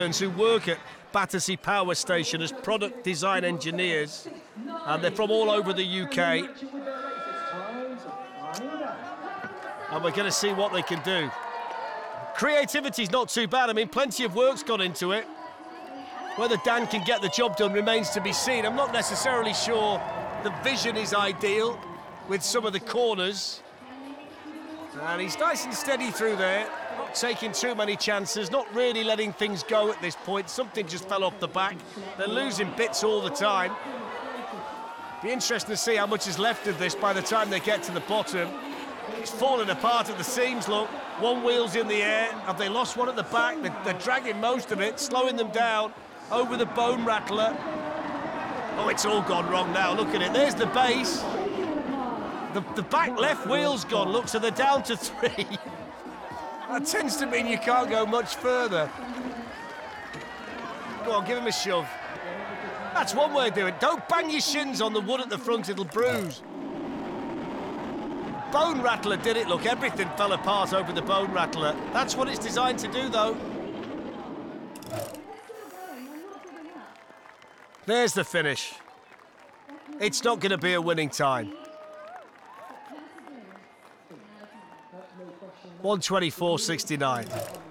who work at Battersea Power Station as product design engineers, and they're from all over the UK. And we're going to see what they can do. Creativity's not too bad. I mean, plenty of work's gone into it. Whether Dan can get the job done remains to be seen. I'm not necessarily sure the vision is ideal with some of the corners. And he's nice and steady through there, not taking too many chances, not really letting things go at this point. Something just fell off the back. They're losing bits all the time. Be interesting to see how much is left of this by the time they get to the bottom. It's falling apart at the seams, look. One wheel's in the air. Have they lost one at the back? They're dragging most of it, slowing them down over the bone rattler. Oh, it's all gone wrong now. Look at it. There's the base. The back left wheel's gone, look, so they're down to 3. That tends to mean you can't go much further. Go on, give him a shove. That's one way of doing it. Don't bang your shins on the wood at the front, it'll bruise. Bone rattler did it, look, everything fell apart over the bone rattler. That's what it's designed to do, though. There's the finish. It's not going to be a winning time. 1:24.69.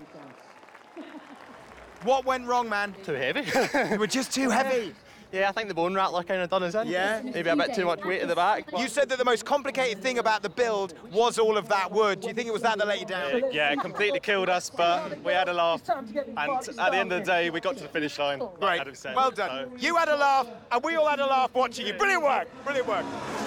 What went wrong, man? Too heavy. You were just too heavy. Yeah, I think the bone rattler kind of done us in. Yeah? Maybe a bit too much weight at the back. You said that the most complicated thing about the build was all of that wood. Do you think it was that let you down? Yeah, completely killed us, but we had a laugh. And at the end of the day, we got to the finish line. Great. Well done. You had a laugh, and we all had a laugh watching you. Brilliant work. Brilliant work.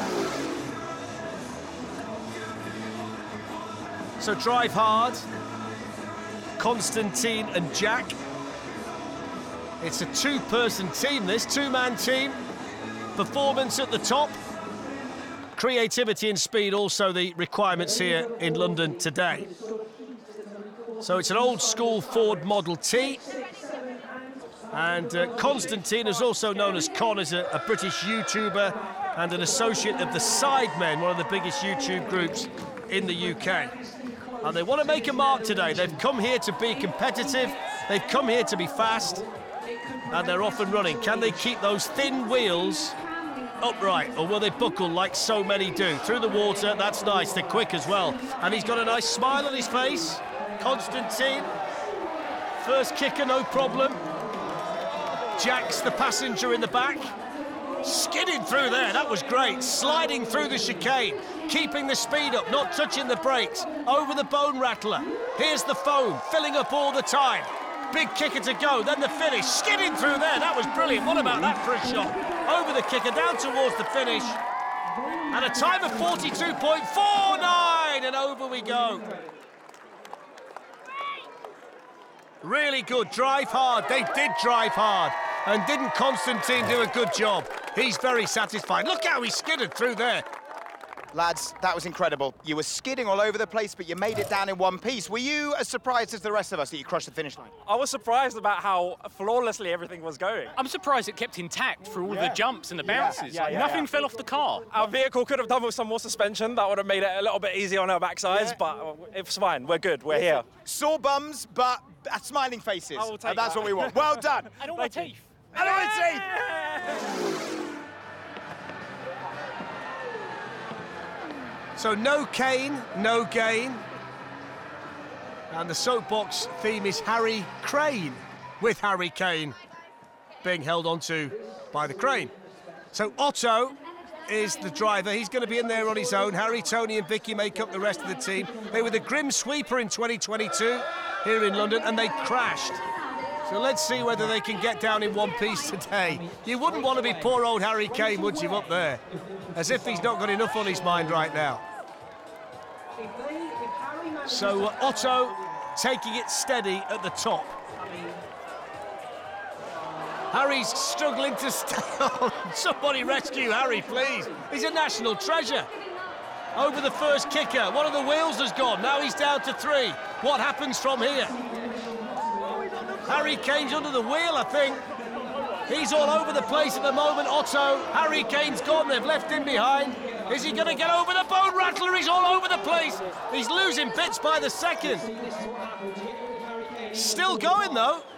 So drive hard. Constantine and Jack. It's a two-person team, this two-man team. Performance at the top. Creativity and speed also the requirements here in London today. So it's an old-school Ford Model T. And Constantine is also known as Con, is a British YouTuber and an associate of the Sidemen, one of the biggest YouTube groups in the UK. And they want to make a mark today. They've come here to be competitive. They've come here to be fast. And they're off and running. Can they keep those thin wheels upright, or will they buckle like so many do? Through the water, that's nice. They're quick as well. And he's got a nice smile on his face. Constantine. First kicker, no problem. Jack's the passenger in the back. Skidding through there, that was great. Sliding through the chicane, keeping the speed up, not touching the brakes. Over the bone rattler. Here's the foam, filling up all the time. Big kicker to go, then the finish. Skidding through there, that was brilliant. What about that for a shot? Over the kicker, down towards the finish. And a time of 42.49, and over we go. Really good, drive hard. They did drive hard. And didn't Constantine do a good job? He's very satisfied. Look how he skidded through there. Lads, that was incredible. You were skidding all over the place, but you made it down in one piece. Were you as surprised as the rest of us that you crushed the finish line? I was surprised about how flawlessly everything was going. I'm surprised it kept intact through all the jumps and the bounces. Nothing fell off the car. Our vehicle could have done with some more suspension. That would have made it a little bit easier on our backsides, but it's fine. We're good. We're here. Sore bums, but smiling faces. I will take That's that. what we want. Well done. And all my teeth. And all my teeth. So no cane, no gain. And the soapbox theme is Harry Crane, with Harry Kane being held onto by the crane. So Otto is the driver. He's going to be in there on his own. Harry, Tony and Vicky make up the rest of the team. They were the Grim Sweeper in 2022 here in London, and they crashed. So let's see whether they can get down in one piece today. You wouldn't want to be poor old Harry Kane, would you, up there? As if he's not got enough on his mind right now. So Otto taking it steady at the top. Harry's struggling to stay on. Somebody rescue Harry, please. He's a national treasure. Over the first kicker. One of the wheels has gone. Now he's down to 3. What happens from here? Harry Kane's under the wheel, I think. He's all over the place at the moment, Otto. Harry Kane's gone, they've left him behind. Is he going to get over the bone rattler? He's all over the place. He's losing bits by the second. Still going, though.